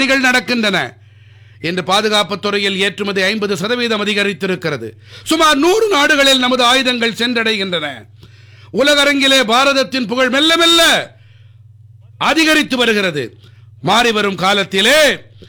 பணிகள் நடக்கின்றன. இன்று பாதுகாப்புத் துறையில் ஏற்றுமதி 50% அதிகரித்திருக்கிறது. சுமார் 100 நாடுகளில் நமது ஆயுதங்கள் சென்றடைகின்றன. உலகரங்கிலே பாரதத்தின் புகழ் மெல்ல மெல்ல அதிகரித்து வருகிறது. மாறிவரும் காலத்திலே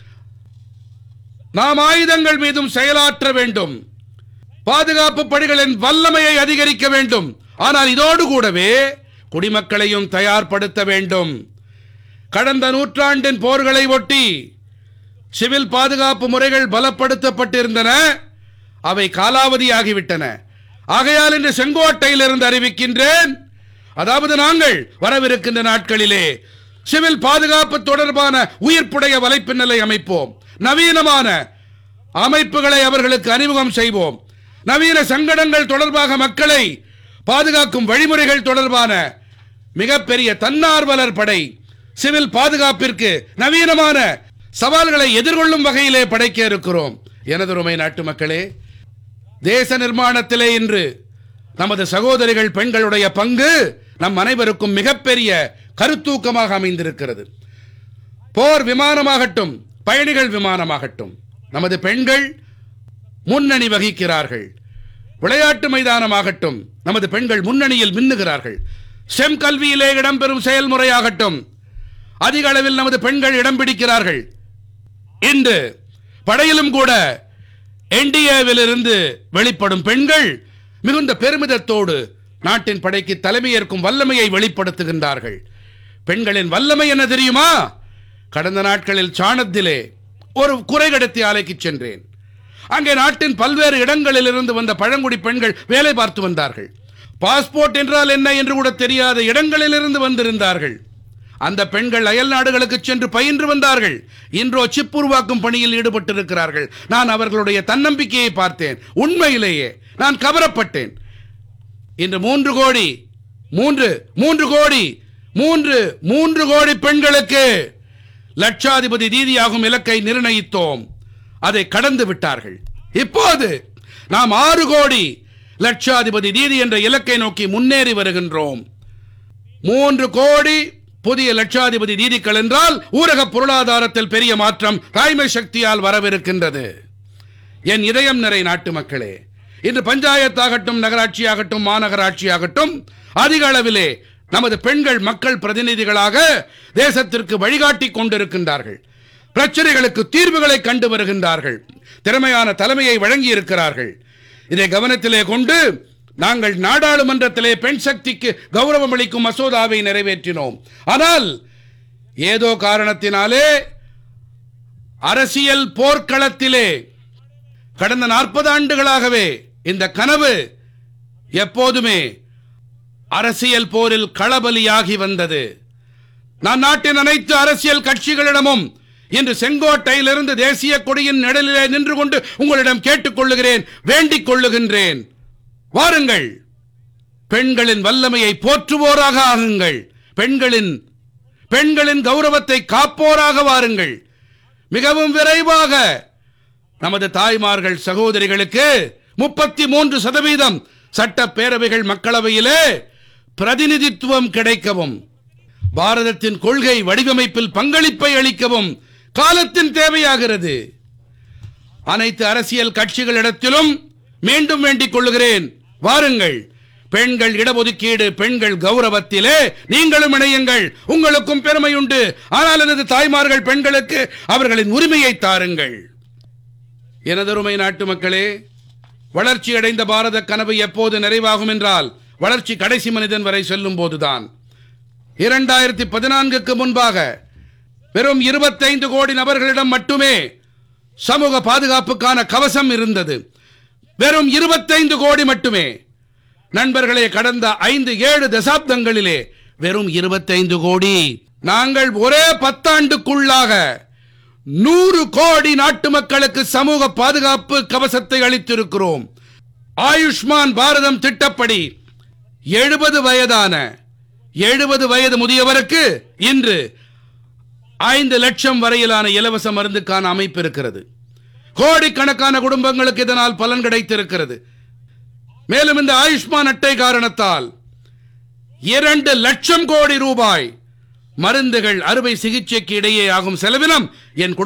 நாம் ஆயுதங்கள் மீதும் செயலாற்ற வேண்டும். பாதுகாப்பு படைகளின் வல்லமையை அதிகரிக்க வேண்டும். ஆனால் இதோடு கூடவே குடிமக்களையும் தயார்படுத்த வேண்டும். கடந்த நூற்றாண்டின் போர்களை ஒட்டி சிவில் பாதுகாப்பு முறைகள் பலப்படுத்தப்பட்டிருந்தன. அவை காலாவதியாகிவிட்டன. ஆகையால் இன்று செங்கோட்டையிலிருந்து அறிவிக்கின்றேன், அதாவது நாங்கள் வரவிருக்கின்ற நாட்களிலே சிவில் பாதுகாப்பு தொடர்பான உயிர்ப்புடைய வலைப்பின்னலை அமைப்போம். நவீனமான அமைப்புகளை அவர்களுக்கு அறிமுகம் செய்வோம். நவீன சங்கடங்கள் தொடர்பாக மக்களை பாதுகாக்கும் வழிமுறைகள் தொடர்பான மிகப்பெரிய தன்னார்வலர் படை சிவில் பாதுகாப்பிற்கு நவீனமான சவால்களை எதிர்கொள்ளும் வகையிலே படைக்க இருக்கிறோம். எனதருமை நாட்டு மக்களே, தேச நிர்மாணத்திலே இன்று நமது சகோதரிகள் பெண்களுடைய பங்கு நம் அனைவருக்கும் மிகப்பெரிய கருத்தூக்கமாக அமைந்திருக்கிறது. போர் விமானமாகட்டும், பயணிகள் விமானமாகட்டும், நமது பெண்கள் முன்னணி வகிக்கிறார்கள். விளையாட்டு மைதானமாகட்டும், நமது பெண்கள் முன்னணியில் மின்னுகிறார்கள். செம் கல்வியிலே இடம்பெறும் செயல்முறையாகட்டும், அதிக அளவில் நமது பெண்கள் இடம் பிடிக்கிறார்கள். இன்று படையிலும் கூட என்டிஏவில் இருந்து வெளிப்படும் பெண்கள் மிகுந்த பெருமிதத்தோடு நாட்டின் படைக்கு தலைமையேற்கும் வல்லமையை வெளிப்படுத்துகின்றார்கள். பெண்களின் வல்லமை என்ன தெரியுமா? கடந்த நாட்களில் சாணத்திலே ஒரு குறைகடத்தி ஆலைக்கு சென்றேன். அங்கே நாட்டின் பல்வேறு இடங்களில் இருந்து வந்த பழங்குடி பெண்கள் வேலை பார்த்து வந்தார்கள். பாஸ்போர்ட் என்றால் என்ன என்று கூட தெரியாத இடங்களில் இருந்து வந்திருந்தார்கள். அந்த பெண்கள் அயல் நாடுகளுக்கு சென்று பயின்று வந்தார்கள். இன்றோ சிப் உருவாக்கும் பணியில் ஈடுபட்டிருக்கிறார்கள். நான் அவர்களுடைய தன்னம்பிக்கையை பார்த்தேன். உண்மையிலேயே நான் கவரப்பட்டேன். இன்று 3 கோடி பெண்களுக்கு லட்சாதிபதி தீதியாகும் இலக்கை நிர்ணயித்தோம். அதை கடந்து விட்டார்கள். இப்போது நாம் 6 கோடி லட்சாதிபதி தீதி என்ற இலக்கை நோக்கி முன்னேறி வருகின்றோம். 3 கோடி புதிய லட்சாதிபதி தீதிகள் என்றால் ஊரக பொருளாதாரத்தில் பெரிய மாற்றம் தாய்மை சக்தியால் வரவிருக்கின்றது. என் இதயம் நிறை நாட்டு மக்களே, இன்று பஞ்சாயத்தாகட்டும், நகராட்சியாகட்டும், மாநகராட்சியாகட்டும், அதிக அளவிலே நமது பெண்கள் மக்கள் பிரதிநிதிகளாக தேசத்திற்கு வழிகாட்டி கொண்டிருக்கின்றார்கள். பிரச்சனைகளுக்கு தீர்வுகளை கண்டு வருகின்றார்கள். திறமையான தலைமையை வழங்கி இருக்கிறார்கள். இதை கவனத்திலே கொண்டு நாங்கள் நாடாளுமன்றத்திலே பெண் சக்திக்கு கௌரவம் அளிக்கும் மசோதாவை நிறைவேற்றினோம். ஆனால் ஏதோ காரணத்தினாலே அரசியல் போர்க்களத்திலே கடந்த 40 ஆண்டுகளாகவே இந்த கனவு எப்போதுமே அரசியல் போரில் களபலியாகி வந்தது. நான் நாட்டின் அனைத்து அரசியல் கட்சிகளிடமும் இன்று செங்கோட்டையிலிருந்து தேசிய கொடியின் நிழலிலே நின்று கொண்டு உங்களிடம் கேட்டுக்கொள்ளுகிறேன், வேண்டிக் கொள்ளுகின்றேன். வாருங்கள், பெண்களின் வல்லமையை போற்றுவோராக ஆகுங்கள். பெண்களின் கௌரவத்தை காப்போராக வாருங்கள். மிகவும் விரைவாக நமது தாய்மார்கள் சகோதரிகளுக்கு 33% சட்டப்பேரவைகள் மக்களவையிலே பிரதிநிதித்துவம் கிடைக்கவும், பாரதத்தின் கொள்கை வடிவமைப்பில் பங்களிப்பை அளிக்கவும் காலத்தின் தேவையாகிறது. அனைத்து அரசியல் கட்சிகளிடத்திலும் மீண்டும் வேண்டிக் கொள்ளுகிறேன், வாருங்கள். பெண்கள் இடஒதுக்கீடு, பெண்கள் கௌரவத்திலே நீங்களும் இணையுங்கள். உங்களுக்கும் பெருமை உண்டு. ஆனால் எனது தாய்மார்கள் பெண்களுக்கு அவர்களின் உரிமையை தாருங்கள். எனதருமை நாட்டு மக்களே, வளர்ச்சி அடைந்த பாரத கனவு எப்போது நிறைவாகும் என்றால் வளர்ச்சி கடைசி மனிதன் வரை செல்லும் போதுதான். 2014க்கு முன்பாக வெறும் 25 கோடி நபர்களிடம் மட்டுமே சமூக பாதுகாப்புக்கான கவசம் இருந்தது. வெறும் 25 கோடி மட்டுமே. நண்பர்களே, கடந்த 5-7 தசாப்தங்களிலே வெறும் 25 கோடி. நாங்கள் ஒரே 10 ஆண்டுக்குள்ளாக 100 கோடி நாட்டு மக்களுக்கு சமூக பாதுகாப்பு கவசத்தை அளித்திருக்கிறோம். ஆயுஷ்மான் பாரதம் திட்டப்படி 70 வயது முதியவருக்கு இன்று 5 லட்சம் வரையிலான இலவச மருந்துக்கான அமைப்பு இருக்கிறது. கோடிக்கணக்கான குடும்பங்களுக்கு இதனால் பலன் கிடைத்திருக்கிறது. மேலும் இந்த ஆயுஷ்மான் அட்டை காரணத்தால் 2 லட்சம் கோடி ரூபாய் மருந்துகள், அறுவை சிகிச்சைக்கு இடையே ஆகும் செலவினம் என்